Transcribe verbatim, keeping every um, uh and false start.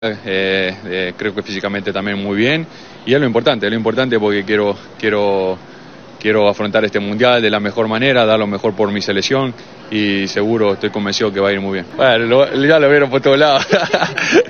Eh, eh, creo que físicamente también muy bien y es lo importante, es lo importante porque quiero, quiero, quiero afrontar este mundial de la mejor manera, dar lo mejor por mi selección y seguro estoy convencido que va a ir muy bien. Bueno, lo, ya lo vieron por todos lados.